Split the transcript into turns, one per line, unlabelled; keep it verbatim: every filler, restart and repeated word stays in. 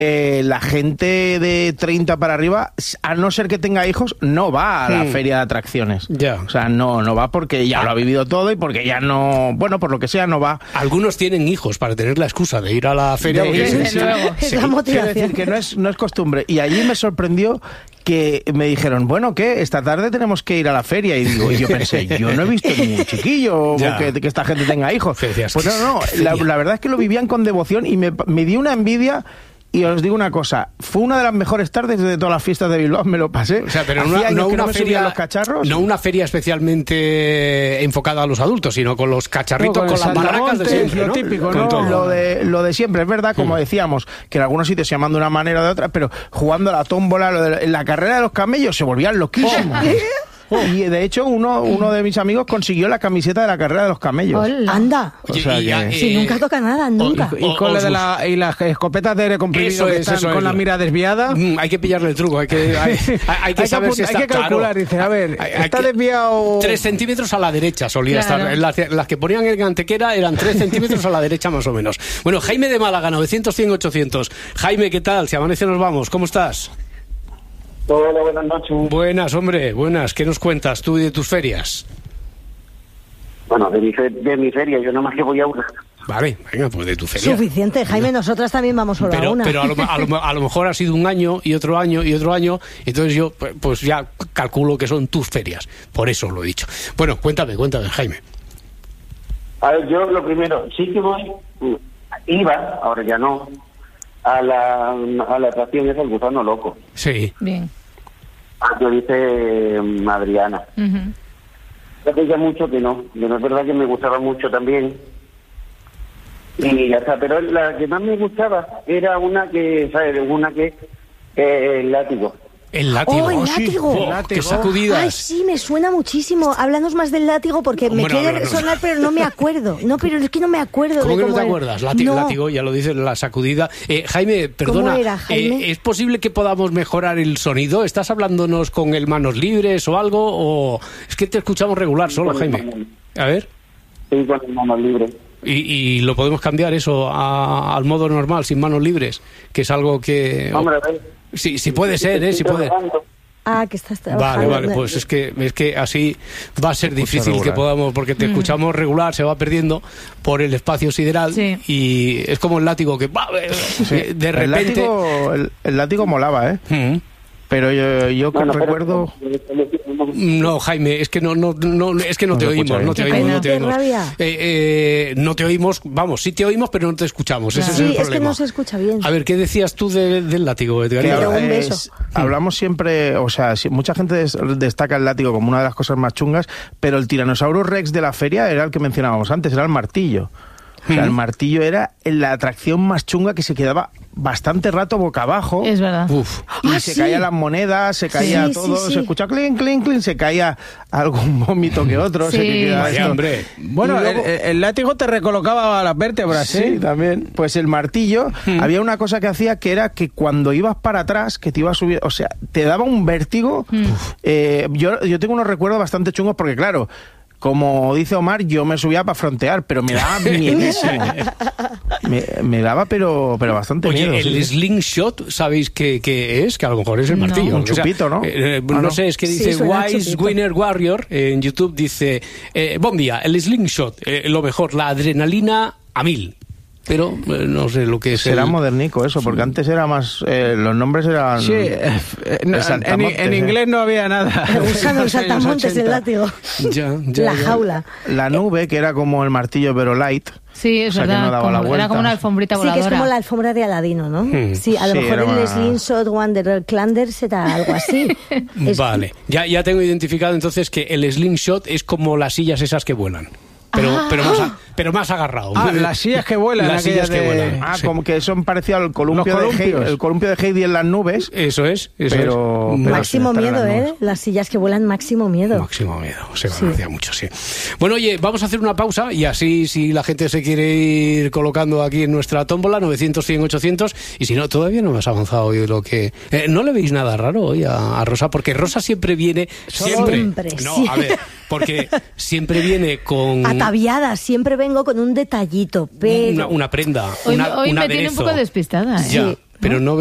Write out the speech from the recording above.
Eh, la gente de treinta para arriba, a no ser que tenga hijos, no va a la hmm. feria de atracciones.
Ya.
O sea, no, no va porque ya lo ha vivido todo y porque ya no, bueno, por lo que sea, no va.
Algunos tienen hijos para tener la excusa de ir a la feria.
De,
porque
de,
sí,
de,
luego.
Sí, quiero decir que no es, no es costumbre. Y allí me sorprendió que me dijeron, bueno, ¿qué? Esta tarde tenemos que ir a la feria. Y digo, y yo pensé, yo no he visto ni un chiquillo que, que esta gente tenga hijos.
Decías,
pues no, no, la, la verdad es que lo vivían con devoción y me, me dio una envidia. Y os digo una cosa, fue una de las mejores tardes de todas las fiestas de Bilbao, me lo pasé.
O sea, pero una, no, una
no
feria,
los cacharros.
No una feria especialmente enfocada a los adultos, sino con los cacharritos, no, con, con las barracas de siempre,
lo
¿no?
típico, ¿no? Lo de, lo de siempre, es verdad, como decíamos, que en algunos sitios se llaman de una manera o de otra, pero jugando a la tómbola, lo de, en la carrera de los camellos se volvían loquísimos. Oh. Y de hecho uno, uno de mis amigos consiguió la camiseta de la carrera de los camellos.
Hola. Anda.
O sea,
y,
que...
y, si nunca toca nada, nunca.
Y, y, con la de la, y las escopetas de aire comprimido
eso
que
es,
están con
es.
la mira desviada.
Mm, hay que pillarle el truco, hay que, hay, hay que
hay
saber
que,
si está
hay que calcular,
claro.
Dice, a ver,
hay,
está
hay
desviado...
Tres centímetros a la derecha solía
claro.
estar. Las, las que ponían en Antequera eran tres centímetros a la derecha más o menos. Bueno, Jaime de Málaga, novecientos, cien, ochocientos. Jaime, ¿qué tal? Si amanece nos vamos. ¿Cómo estás?
Hola, buenas noches.
Buenas, hombre, buenas. ¿Qué nos cuentas tú y de tus ferias?
Bueno, de mi, fe, de mi feria, yo nada más que voy a una.
Vale, venga, pues de tu feria.
Suficiente, Jaime, nosotras también vamos solo
pero,
a una.
Pero a lo, a, lo, a lo mejor ha sido un año y otro año y otro año, entonces yo pues ya calculo que son tus ferias. Por eso lo he dicho. Bueno, cuéntame, cuéntame, Jaime.
A ver, yo lo primero, sí que voy, iba, ahora ya no, a la, a la atracción esa, el gusano loco.
Sí.
Bien.
Yo dice um, Adriana.
Uh-huh.
Hace ya mucho que no, que no es verdad que me gustaba mucho también. Y ya está, pero la que más me gustaba era una que, ¿sabes? Una que, eh, el látigo.
El látigo.
¡Oh, el
Oh,
látigo!
Sí. Oh, ¡qué sacudidas!
Ay, sí, me suena muchísimo. Háblanos más del látigo porque me
bueno,
quiere
no, no,
sonar, pero no me acuerdo. No, pero es que no me acuerdo.
¿Cómo
de
que no te
era.
acuerdas? Látigo,
no.
látigo, ya lo dice, la sacudida. Eh, Jaime, perdona,
¿Cómo era, Jaime?
Eh, ¿es posible que podamos mejorar el sonido? ¿Estás hablándonos con el manos libres o algo? ¿O es que te escuchamos regular solo, Jaime? A ver.
Sí, con el manos libres.
Y, y lo podemos cambiar eso a, al modo normal, sin manos libres, que es algo que...
Hombre, a ver.
Sí, sí puede ser, ¿eh? Sí puede.
Ah, que estás trabajando.
Vale, vale, pues es que es que así va a ser difícil regular. Que podamos, porque te mm. escuchamos regular, se va perdiendo por el espacio sideral, sí. Y es como el látigo que sí. de repente...
El látigo, el, el látigo molaba, ¿eh? Mm. Pero yo, yo bueno, recuerdo...
No, Jaime, es que no, no, no, es que no, no te oímos, no te oímos, no te oímos. Eh, eh, no te oímos, vamos, sí te oímos, pero no te escuchamos. Ese
sí,
es el problema.
Es que no se escucha bien.
A ver, ¿qué decías tú de, del látigo, Edgar?
Que un beso. Es, hablamos siempre, o sea, mucha gente des, destaca el látigo como una de las cosas más chungas, pero el Tyrannosaurus Rex de la feria era el que mencionábamos antes, era el martillo. O sea, el martillo era la atracción más chunga, que se quedaba bastante rato boca abajo.
Es verdad.
Uf.
Y
ah,
se
sí.
caían las monedas, se caía
sí,
todo,
sí, sí.
se escuchaba clink, clink, clink, se caía algún vómito que otro.
Sí.
Se quedaba
Vaya,
esto.
hombre.
Bueno, luego, el, el látigo te recolocaba las vértebras,
sí,
¿eh?
Sí, también. Pues el martillo, hmm. había una cosa que hacía que era que cuando ibas para atrás, que te iba a subir, o sea, te daba un vértigo. Hmm. Eh, yo, yo tengo unos recuerdos bastante chungos porque, claro, como dice Omar, yo me subía para frontear, pero me daba miedísimo. me, me daba, pero, pero bastante
Oye,
miedo.
el
sí.
slingshot, ¿sabéis qué, qué es? Que a lo mejor es el martillo.
No. Un
o sea,
chupito, ¿no?
Eh, no,
ah, no
sé, es que dice
sí,
Wise Winner Warrior en YouTube, dice, eh, buen día, el slingshot, eh, lo mejor, la adrenalina a mil. Pero eh, no sé lo que es.
Será
el...
modernico eso, porque antes era más... Eh, los nombres eran...
Sí, eh, no, en, en inglés no había nada.
Me gustan los saltamontes, el látigo.
Ya, ya,
la
ya.
jaula.
La nube, que era como el martillo, pero light.
Sí, es
o sea,
verdad,
que no daba
como,
la vuelta.
era como una alfombrita voladora.
Sí, que es como la alfombra de Aladino, ¿no? Hmm. Sí, a lo
sí,
mejor el
una...
Slingshot Wanderer Clander será algo así.
es... Vale, ya, ya tengo identificado entonces que el slingshot es como las sillas esas que vuelan. Pero, ah, pero, más a, pero más agarrado.
Ah, las sillas que vuelan.
Las sillas
de...
que vuelan.
Ah,
sí.
Como que son parecidos al columpio de Heidi, el columpio de Heidi en las nubes.
Eso es. Eso
pero,
es.
pero
máximo miedo, ¿eh? Las sillas que vuelan, máximo miedo.
Máximo miedo. Se conocía sí. mucho, sí. Bueno, oye, vamos a hacer una pausa y así, si la gente se quiere ir colocando aquí en nuestra tómbola, novecientos, cien, ochocientos, y si no, todavía no hemos avanzado hoy lo que... Eh, ¿No le veis nada raro hoy a, a Rosa? Porque Rosa siempre viene... Siempre.
Siempre
no,
sí.
a ver, porque siempre viene con...
Ataviada, siempre vengo con un detallito, pero...
Una, una prenda,
Hoy,
una,
hoy
un
me
aderezo.
tiene un poco despistada, ¿eh?
Ya.
Sí.
pero no